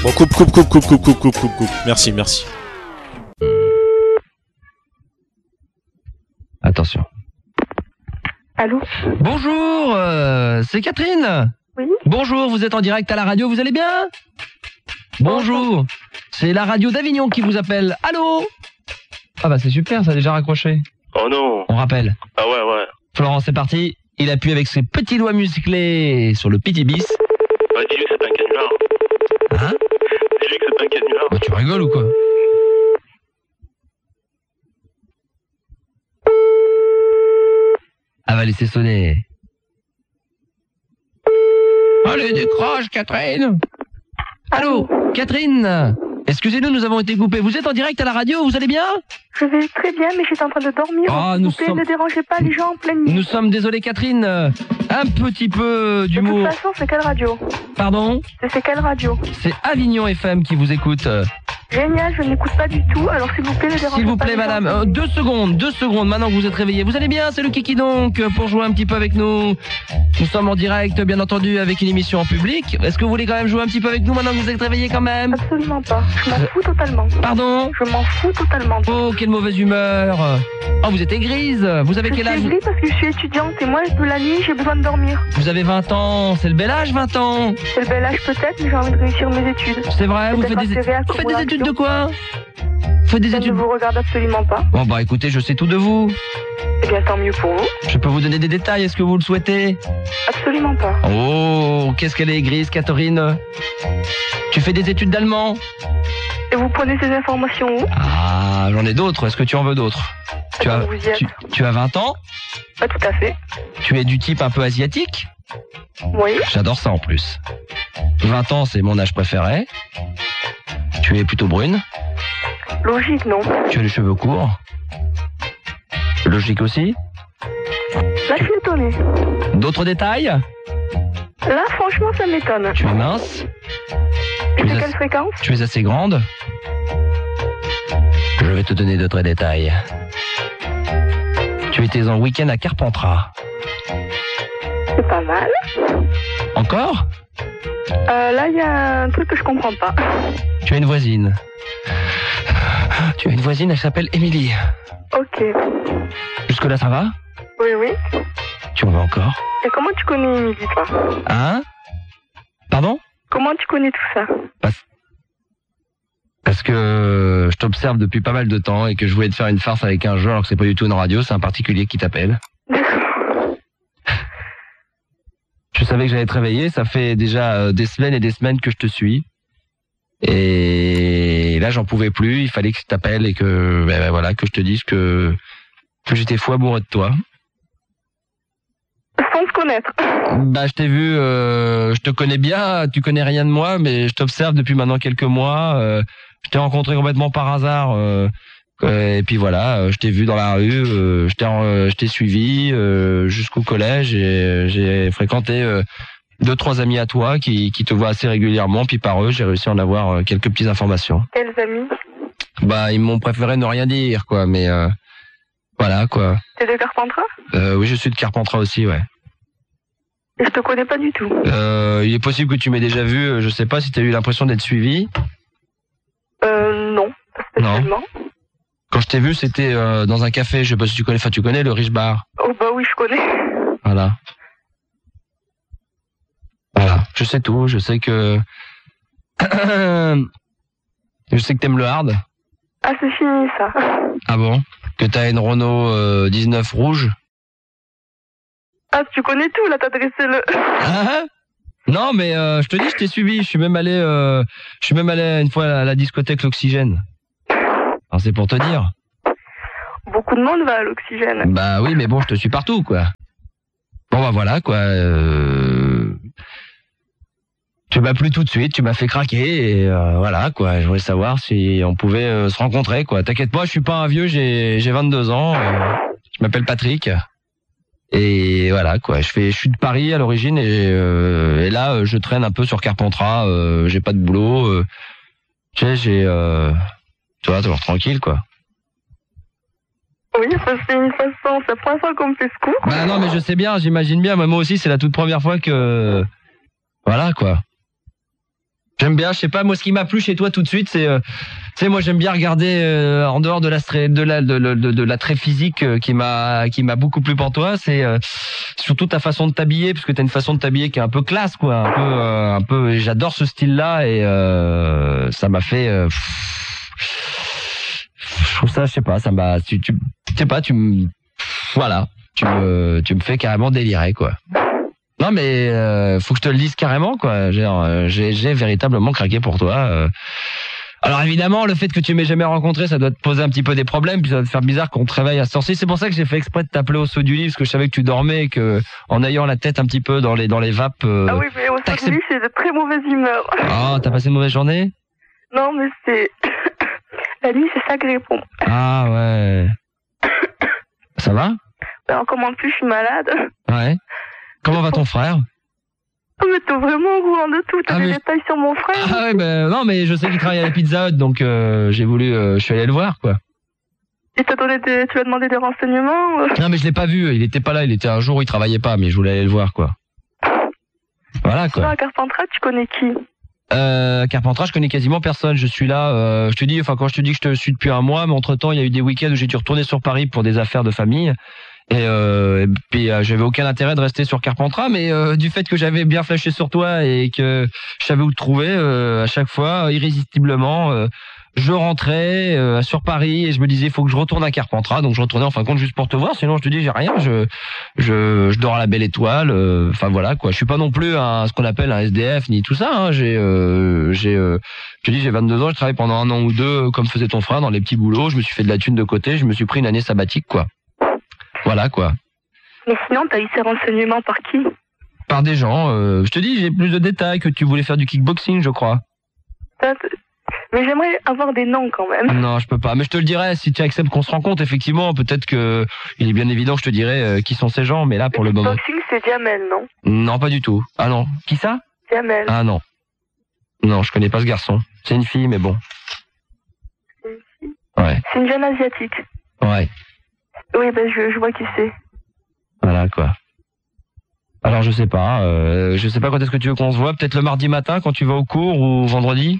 Bon, coupe. Merci. Attention. Allô ? Bonjour, c'est Catherine. Oui ? Bonjour, vous êtes en direct à la radio, vous allez bien ? Bonjour, c'est la radio d'Avignon qui vous appelle. Allô ? Ah bah c'est super, ça a déjà raccroché. Oh non. On rappelle. Ah ouais. Florent, c'est parti. Il appuie avec ses petits doigts musclés sur le petit bis. Bah dis-lui que c'est pas un canular. Hein ? Dis-lui que c'est pas un canular. Bah tu rigoles ou quoi ? Elle va laisser sonner. Allez, décroche, Catherine. Allô, Catherine. Excusez-nous, nous avons été coupés. Vous êtes en direct à la radio, vous allez bien ? Je vais très bien, mais j'étais en train de dormir. Ah, S'il vous plaît, ne dérangez pas les gens en pleine nuit. Nous sommes désolés, Catherine. Un petit peu d'humour. De toute façon, c'est quelle radio ? Pardon ? C'est quelle radio ? C'est Avignon FM qui vous écoute. Génial, je n'écoute pas du tout, alors s'il vous plaît, ne dérangez pas. S'il vous plaît, les gens. madame, 2 secondes, maintenant que vous êtes réveillés. Vous allez bien, c'est le Kiki donc, pour jouer un petit peu avec nous. Nous sommes en direct, bien entendu, avec une émission en public. Est-ce que vous voulez quand même jouer un petit peu avec nous maintenant que vous êtes réveillés quand même ? Absolument pas, je m'en fous totalement. Pardon ? Je m'en fous totalement. Oh, quelle mauvaise humeur. Oh, vous êtes grise. Vous avez quel âge ? Je suis grise parce que je suis étudiante et moi, de la nuit, j'ai besoin de dormir. Vous avez 20 ans, c'est le bel âge, 20 ans. C'est le bel âge peut-être, mais j'ai envie de réussir mes études. C'est vrai, vous faites des études de quoi ? Vous faites des Ça études. ne vous regarde absolument pas. Bon bah écoutez, je sais tout de vous. Eh bien, tant mieux pour vous. Je peux vous donner des détails, est-ce que vous le souhaitez ? Absolument pas. Oh, qu'est-ce qu'elle est grise, Catherine. Tu fais des études d'allemand ? Et vous prenez ces informations où ? Ah, j'en ai d'autres, est-ce que tu en veux d'autres ? Tu as, Vous y êtes. tu as 20 ans ? Pas tout à fait. Tu es du type un peu asiatique ? Oui. J'adore ça en plus. 20 ans, c'est mon âge préféré. Tu es plutôt brune. Logique, non. Tu as les cheveux courts. Logique aussi. Là, je suis étonnée. D'autres détails ? Là, franchement, ça m'étonne. Tu es mince. Et Tu c'est es, quelle fréquence ? tu es assez grande. Je vais te donner d'autres détails. Tu étais en week-end à Carpentras. C'est pas mal. Encore ? Là, il y a un truc que je comprends pas. Tu as une voisine. Tu as une voisine, elle s'appelle Émilie. Ok. Jusque-là, ça va ? Oui. Tu en veux encore ? Et comment tu connais Émilie, toi ? Hein ? Pardon ? Comment tu connais tout ça ? Parce que je t'observe depuis pas mal de temps et que je voulais te faire une farce avec un jeu alors que c'est pas du tout une radio, c'est un particulier qui t'appelle. Je savais que j'allais te réveiller, ça fait déjà des semaines et des semaines que je te suis. Et là, j'en pouvais plus, il fallait que je t'appelle et que, voilà, que je te dise que j'étais fou amoureux de toi. Sans se connaître. Bah, je t'ai vu, je te connais bien, tu connais rien de moi, mais je t'observe depuis maintenant quelques mois. Je t'ai rencontré complètement par hasard. Et puis voilà, je t'ai vu dans la rue, je t'ai suivi jusqu'au collège et j'ai fréquenté 2-3 amis à toi qui te voient assez régulièrement, puis par eux, j'ai réussi à en avoir quelques petites informations. Quels amis ? Bah, ils m'ont préféré ne rien dire, quoi, mais voilà, quoi. T'es de Carpentras ? Oui, je suis de Carpentras aussi, ouais. Et je te connais pas du tout. Il est possible que tu m'aies déjà vu, je sais pas si t'as eu l'impression d'être suivi. Non, pas spécialement. Quand je t'ai vu, c'était dans un café, je sais pas si tu connais, tu connais le Rich Bar. Oh bah oui, je connais. Voilà. Voilà, je sais tout, je sais que... je sais que t'aimes le hard. Ah, c'est fini, ça. Ah bon ? Que t'as une Renault 19 rouge. Ah, tu connais tout, là, t'as dressé le... Ah, non, mais je te dis, je t'ai suivi, je suis même allé une fois à la discothèque L'Oxygène. Alors c'est pour te dire. Beaucoup de monde va à l'Oxygène. Bah oui, mais bon, je te suis partout, quoi. Bon, bah voilà, quoi. Tu m'as plu tout de suite, tu m'as fait craquer, et voilà, quoi. Je voulais savoir si on pouvait se rencontrer, quoi. T'inquiète pas, je suis pas un vieux, j'ai 22 ans. Je m'appelle Patrick. Et voilà, quoi. Je suis de Paris à l'origine, et là, je traîne un peu sur Carpentras. J'ai pas de boulot. Tu sais, tu vois, toujours tranquille, quoi. Oui, ça c'est une façon, c'est la première fois qu'on me fait ce coup. Bah non, mais je sais bien, j'imagine bien, mais moi aussi, c'est la toute première fois que... Voilà, quoi. J'aime bien, je sais pas, moi ce qui m'a plu chez toi tout de suite, c'est, tu sais, moi j'aime bien regarder en dehors de l'attrait physique qui m'a beaucoup plu pour toi, c'est surtout ta façon de t'habiller, parce que t'as une façon de t'habiller qui est un peu classe, quoi, un peu, j'adore ce style-là et ça m'a fait, je trouve ça, je sais pas, ça m'a, tu sais pas, voilà, tu me fais carrément délirer, quoi. Non mais faut que je te le dise carrément, quoi. J'ai véritablement craqué pour toi. Alors évidemment, le fait que tu m'aies jamais rencontré, ça doit te poser un petit peu des problèmes, puis ça doit te faire bizarre qu'on te réveille à cette heure-ci. C'est pour ça que j'ai fait exprès de t'appeler au saut du lit, parce que je savais que tu dormais, et que en ayant la tête un petit peu dans les vapes. Ah oui, mais au saut du lit, c'est de très mauvaise humeur. Oh, t'as passé une mauvaise journée? Non, mais c'est la nuit, c'est sacré pour moi. Ah ouais. Ça va? Alors comment plus, je suis malade. Ouais. Comment va ton frère? Oh, mais t'es vraiment au courant de tout. T'as des détails sur mon frère? Ah ouais, ben non, mais je sais qu'il travaille à la Pizza Hut, donc j'ai voulu, je suis allé le voir, quoi. Et tu lui as demandé des renseignements? Non, mais je l'ai pas vu. Il était pas là. Il était un jour où il travaillait pas, mais je voulais aller le voir, quoi. Voilà, quoi. À Carpentras, tu connais qui? Carpentras, je connais quasiment personne. Je suis là, je te dis, enfin quand je te dis que je te suis depuis un mois, mais entre temps il y a eu des week-ends où j'ai dû retourner sur Paris pour des affaires de famille. Et puis j'avais aucun intérêt de rester sur Carpentras, mais du fait que j'avais bien flashé sur toi et que je savais où te trouver, à chaque fois, irrésistiblement, je rentrais sur Paris et je me disais faut que je retourne à Carpentras, donc je retournais en fin de compte juste pour te voir. Sinon je te dis j'ai rien, je dors à la belle étoile. Enfin voilà quoi, je suis pas non plus ce qu'on appelle un SDF ni tout ça. Hein. Je te dis j'ai 22 ans, je travaille pendant 1 an ou 2 comme faisait ton frère dans les petits boulots. Je me suis fait de la thune de côté, je me suis pris une année sabbatique quoi. Voilà quoi. Mais sinon, t'as eu ces renseignements par qui? Par des gens. Je te dis, j'ai plus de détails que tu voulais faire du kickboxing, je crois. Mais j'aimerais avoir des noms quand même. Non, je peux pas. Mais je te le dirai si tu acceptes qu'on se rencontre. Effectivement, peut-être que il est bien évident que je te dirai qui sont ces gens. Mais là, pour le moment. Kickboxing, c'est Jamel, non? Non, pas du tout. Ah non. Qui ça? Jamel. Ah non. Non, je connais pas ce garçon. C'est une fille, mais bon. C'est une fille? Ouais. C'est une jeune asiatique. Ouais. Oui, ben je vois qui c'est. Voilà quoi. Alors je sais pas quand est-ce que tu veux qu'on se voit, peut-être le mardi matin quand tu vas au cours ou vendredi?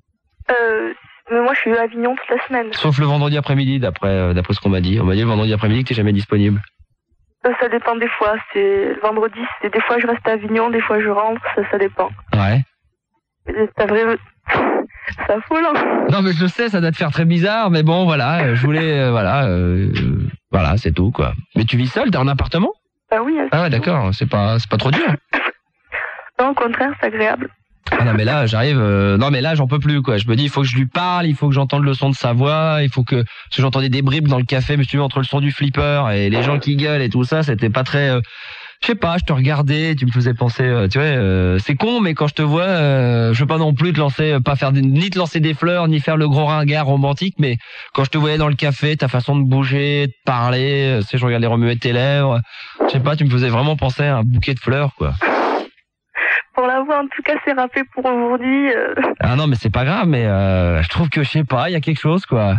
Mais moi je suis à Avignon toute la semaine. Sauf le vendredi après-midi d'après ce qu'on m'a dit. On m'a dit le vendredi après-midi que t'es jamais disponible. Ça dépend des fois, c'est le vendredi, c'est des fois je reste à Avignon, des fois je rentre, ça dépend. Ouais. C'est vrai. C'est affolant. Non mais je le sais, ça doit te faire très bizarre, mais bon voilà, je voulais voilà, c'est tout quoi. Mais tu vis seul, t'es en appartement? Ah oui. Ah ouais d'accord, c'est pas trop dur. Non au contraire, c'est agréable. Ah non mais là j'arrive, non mais là j'en peux plus quoi. Je me dis il faut que je lui parle, il faut que j'entende le son de sa voix, il faut parce que j'entendais des bribes dans le café, mais si tu veux entre le son du flipper et les gens qui gueulent et tout ça, c'était pas très. Je sais pas, je te regardais, tu me faisais penser, tu vois, c'est con, mais quand je te vois, je veux pas non plus te lancer, ni te lancer des fleurs, ni faire le gros ringard romantique, mais quand je te voyais dans le café, ta façon de bouger, de parler, tu sais, je regardais remuer tes lèvres, je sais pas, tu me faisais vraiment penser à un bouquet de fleurs, quoi. Pour la voix, en tout cas, c'est râpé pour aujourd'hui. Ah non, mais c'est pas grave, mais je trouve que, je sais pas, il y a quelque chose, quoi.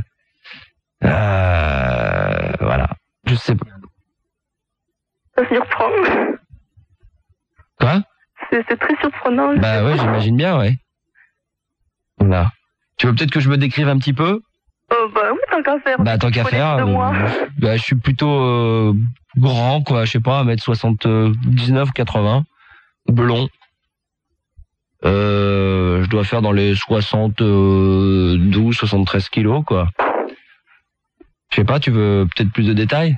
Voilà, je sais pas. Ça surprend. Quoi? C'est très surprenant. Bah ouais, j'imagine bien, ouais. Voilà. Tu veux peut-être que je me décrive un petit peu? Bah oui, tant qu'à faire. Bah tant qu'à faire. Bah je suis plutôt grand, quoi. Je sais pas, 1m79, 80. Blond. Je dois faire dans les 72, 73 kilos, quoi. Je sais pas, tu veux peut-être plus de détails?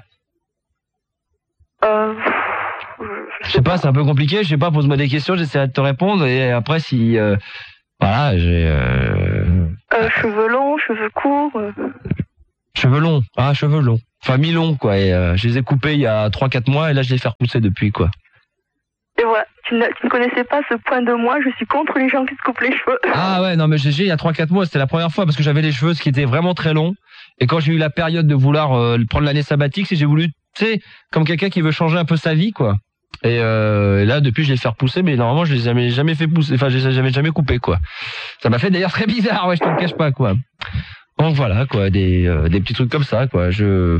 Je sais pas, c'est un peu compliqué, je sais pas, pose-moi des questions, j'essaierai de te répondre, et après si, voilà, j'ai... cheveux longs, cheveux courts... Cheveux longs, cheveux longs. Enfin, mi-longs, quoi, et je les ai coupés il y a 3-4 mois, et là je les fais repousser depuis, quoi. Et voilà, tu ne connaissais pas ce point de moi, je suis contre les gens qui se coupent les cheveux. Ah ouais, non mais GG, il y a 3-4 mois, c'était la première fois, parce que j'avais les cheveux, ce qui était vraiment très long, et quand j'ai eu la période de vouloir prendre l'année sabbatique, j'ai voulu, tu sais, comme quelqu'un qui veut changer un peu sa vie, quoi. Et là, depuis, je les fais repousser, mais normalement, je les ai jamais fait pousser. Enfin, je les ai jamais coupés, quoi. Ça m'a fait d'ailleurs très bizarre, ouais, je te le cache pas, quoi. Donc voilà, quoi, des petits trucs comme ça, quoi.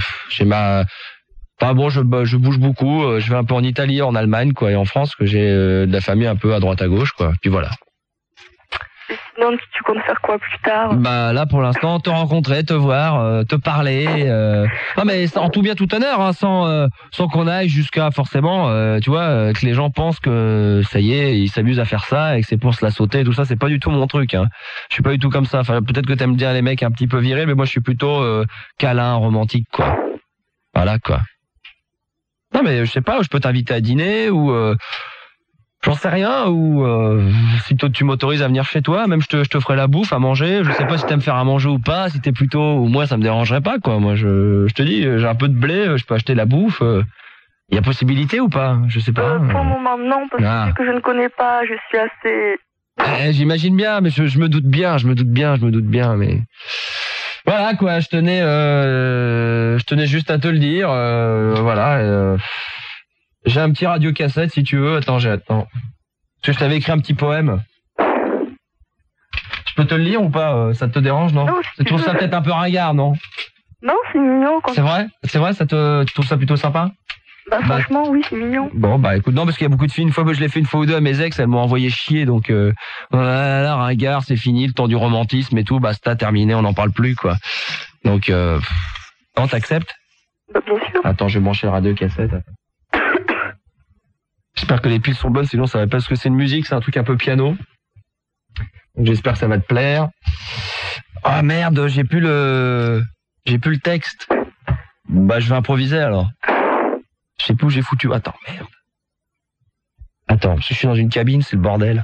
Enfin bon, je bouge beaucoup. Je vais un peu en Italie, en Allemagne, quoi, et en France, que j'ai de la famille un peu à droite à gauche, quoi. Puis voilà. sinon, tu comptes faire quoi plus tard? Bah là pour l'instant te rencontrer, te voir, te parler. Non mais en tout bien tout honneur, hein, sans qu'on aille jusqu'à forcément, tu vois, que les gens pensent que ça y est, ils s'amusent à faire ça et que c'est pour se la sauter et tout ça. C'est pas du tout mon truc. Hein. Je suis pas du tout comme ça. Enfin peut-être que t'aimes bien les mecs un petit peu virils, mais moi je suis plutôt câlin, romantique quoi. Voilà quoi. Non mais je sais pas, je peux t'inviter à dîner ou j'en sais rien, ou si toi tu m'autorises à venir chez toi, même je te ferai la bouffe à manger. Je sais pas si t'aimes faire à manger ou pas, si t'es plutôt, ou moi ça me dérangerait pas quoi. Moi je te dis, j'ai un peu de blé, je peux acheter la bouffe. Y a possibilité ou pas? Je sais pas. Pour le moment non, parce que vu que je ne connais pas, je suis assez... J'imagine bien, mais je me doute bien, mais voilà quoi. Je tenais juste à te le dire, voilà. J'ai un petit radiocassette si tu veux. Attends. Parce que je t'avais écrit un petit poème. Je peux te le lire ou pas? Ça te dérange, non? Non, Tu trouves ça peut-être un peu ringard, non? Non, c'est mignon. Quand... C'est vrai, tu trouves ça plutôt sympa? Bah franchement, oui, c'est mignon. Bon, bah écoute, non, parce qu'il y a beaucoup de filles. Une fois que je l'ai fait une fois ou deux à mes ex, elles m'ont envoyé chier. Donc, là, ringard, c'est fini. Le temps du romantisme et tout, basta, terminé, on n'en parle plus, quoi. Donc, non, t'acceptes? Bah bien sûr. Attends, je vais brancher le radiocassette. J'espère que les piles sont bonnes, sinon ça va pas, parce que c'est une musique, c'est un truc un peu piano. Donc j'espère que ça va te plaire. Ah merde, j'ai plus le texte. Bah je vais improviser alors. Je sais plus où j'ai foutu. Attends, merde. Attends, parce que je suis dans une cabine, c'est le bordel.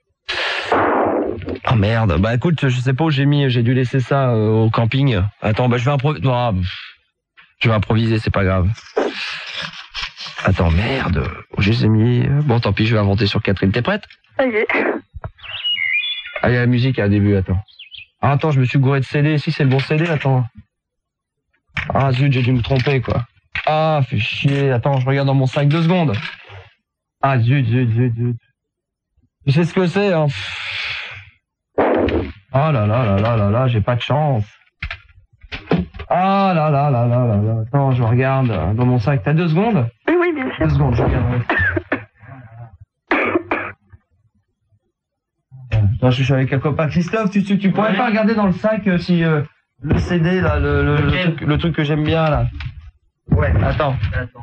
Ah merde, bah écoute, je sais pas où j'ai dû laisser ça au camping. Attends, bah je vais improviser, c'est pas grave. Attends, merde, je les ai mis... Bon, tant pis, je vais inventer sur Catherine. T'es prête? Ça y est. Ah, il y a la musique à début, attends. Ah, attends, je me suis gouré de CD. Si, c'est le bon CD, attends. Ah, zut, j'ai dû me tromper, quoi. Ah, fais chier. Attends, je regarde dans mon sac 2 secondes. Ah, zut. Tu sais ce que c'est, hein? Oh là, j'ai pas de chance. Ah là. Attends, je regarde dans mon sac. T'as 2 secondes? Oui, bien sûr. 2 secondes, je regarde. Attends, je suis avec un copain. Christophe, tu pourrais pas regarder dans le sac si le CD, là, le truc que j'aime bien, là. Ouais, attends.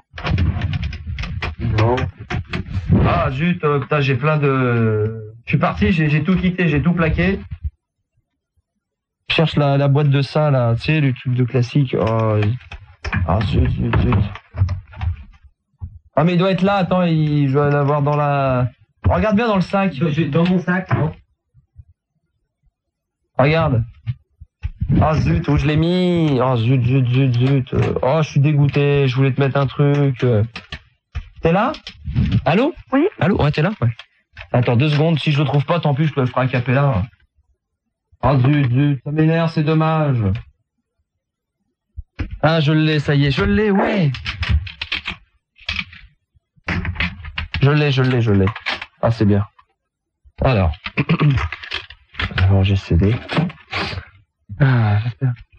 Non. Ah, zut, putain, j'ai plein de... Je suis parti, j'ai tout quitté, j'ai tout plaqué. Je cherche la boîte de ça, là, tu sais, le truc de classique. Oh, ah, zut. Ah, mais il doit être là, attends, je dois l'avoir dans la... Regarde bien dans le sac. Dans mon sac, non? Regarde. Ah, zut, où je l'ai mis? Oh, zut. Oh, je suis dégoûté, je voulais te mettre un truc. T'es là? Allô? Oui. Allô? Ouais, t'es là? Ouais. Attends, 2 secondes, si je le trouve pas, tant pis, je te le ferai un capella. Ah, zut, ça m'énerve, c'est dommage. Ah, je l'ai, ça y est, je l'ai, ouais. Je l'ai. Ah, c'est bien. Alors j'ai cédé. Ah, j'espère.